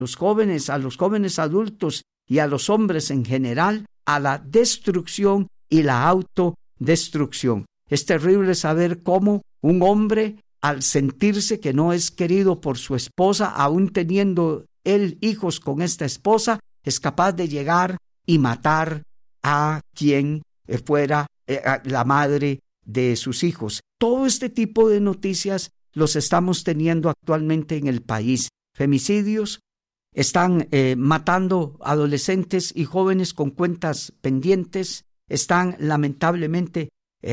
los jóvenes adultos y a los hombres en general a la destrucción y la autodestrucción. Es terrible saber cómo un hombre, al sentirse que no es querido por su esposa, aún teniendo él hijos con esta esposa, es capaz de llegar y matar a quien fuera la madre de sus hijos. Todo este tipo de noticias los estamos teniendo actualmente en el país. Femicidios, están matando adolescentes y jóvenes con cuentas pendientes, están lamentablemente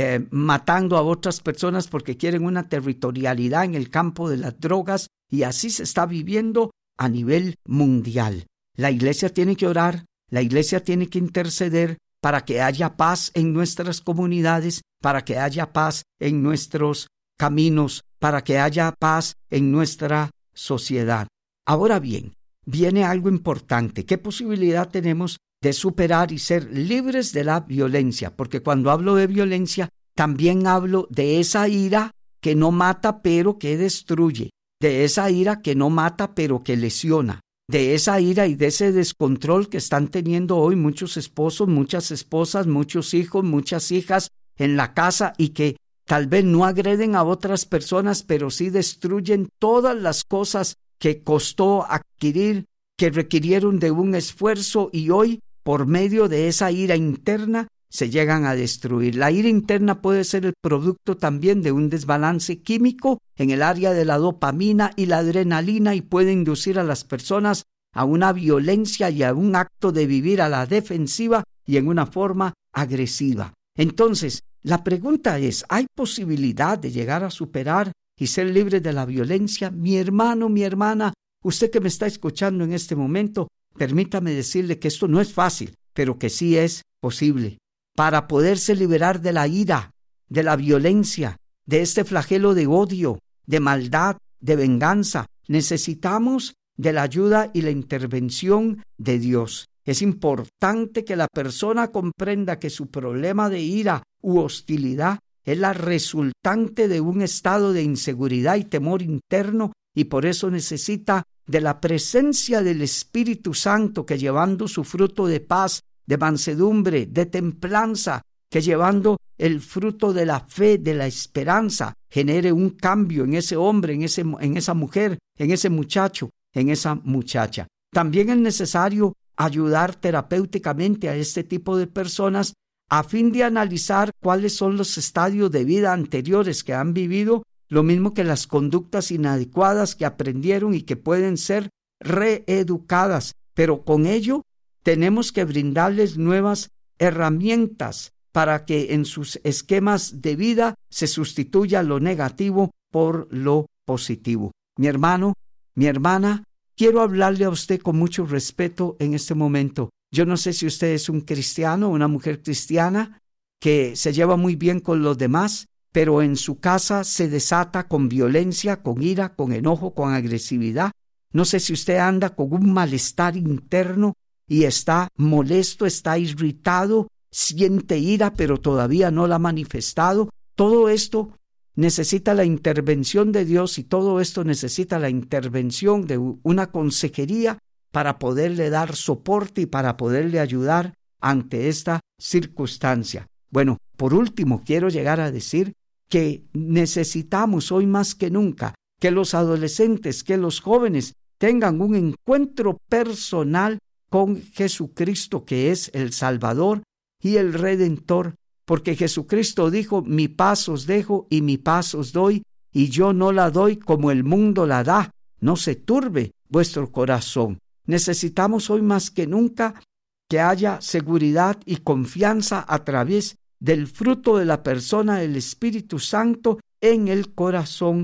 matando a otras personas porque quieren una territorialidad en el campo de las drogas, y así se está viviendo a nivel mundial. La iglesia tiene que orar, la iglesia tiene que interceder para que haya paz en nuestras comunidades, para que haya paz en nuestros caminos, para que haya paz en nuestra sociedad. Ahora bien, viene algo importante. ¿Qué posibilidad tenemos de superar y ser libres de la violencia? Porque cuando hablo de violencia, también hablo de esa ira que no mata pero que destruye, de esa ira que no mata pero que lesiona, de esa ira y de ese descontrol que están teniendo hoy muchos esposos, muchas esposas, muchos hijos, muchas hijas en la casa, y que tal vez no agreden a otras personas, pero sí destruyen todas las cosas que costó adquirir, que requirieron de un esfuerzo, y hoy, por medio de esa ira interna, se llegan a destruir. La ira interna puede ser el producto también de un desbalance químico en el área de la dopamina y la adrenalina, y puede inducir a las personas a una violencia y a un acto de vivir a la defensiva y en una forma agresiva. Entonces, la pregunta es, ¿hay posibilidad de llegar a superar y ser libre de la violencia? Mi hermano, mi hermana, usted que me está escuchando en este momento, permítame decirle que esto no es fácil, pero que sí es posible. Para poderse liberar de la ira, de la violencia, de este flagelo de odio, de maldad, de venganza, necesitamos de la ayuda y la intervención de Dios. Es importante que la persona comprenda que su problema de ira u hostilidad es la resultante de un estado de inseguridad y temor interno, y por eso necesita de la presencia del Espíritu Santo, que llevando su fruto de paz, de mansedumbre, de templanza, que llevando el fruto de la fe, de la esperanza, genere un cambio en ese hombre, en esa mujer, en ese muchacho, en esa muchacha. También es necesario ayudar terapéuticamente a este tipo de personas a fin de analizar cuáles son los estadios de vida anteriores que han vivido, lo mismo que las conductas inadecuadas que aprendieron y que pueden ser reeducadas, pero con ello tenemos que brindarles nuevas herramientas para que en sus esquemas de vida se sustituya lo negativo por lo positivo. Mi hermano, mi hermana, quiero hablarle a usted con mucho respeto en este momento. Yo no sé si usted es un cristiano o una mujer cristiana que se lleva muy bien con los demás, pero en su casa se desata con violencia, con ira, con enojo, con agresividad. No sé si usted anda con un malestar interno y está molesto, está irritado, siente ira, pero todavía no la ha manifestado. Todo esto necesita la intervención de Dios, y todo esto necesita la intervención de una consejería para poderle dar soporte y para poderle ayudar ante esta circunstancia. Bueno, por último, quiero llegar a decir que necesitamos hoy más que nunca que los adolescentes, que los jóvenes tengan un encuentro personal con Jesucristo, que es el Salvador y el Redentor, porque Jesucristo dijo: mi paz os dejo y mi paz os doy, y yo no la doy como el mundo la da, no se turbe vuestro corazón. Necesitamos hoy más que nunca que haya seguridad y confianza a través del fruto de la persona del Espíritu Santo en el corazón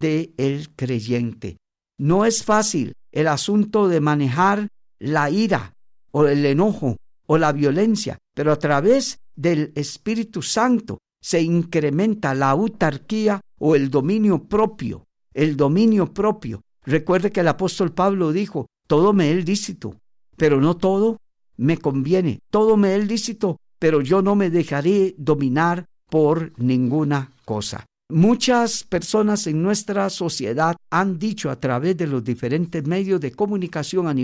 del creyente. No es fácil el asunto de manejar la ira o el enojo o la violencia, pero a través del Espíritu Santo se incrementa la autarquía o el dominio propio. El dominio propio. Recuerde que el apóstol Pablo dijo: todo me es lícito, pero no todo me conviene. Todo me es lícito, pero yo no me dejaré dominar por ninguna cosa. Muchas personas en nuestra sociedad han dicho a través de los diferentes medios de comunicación a nivel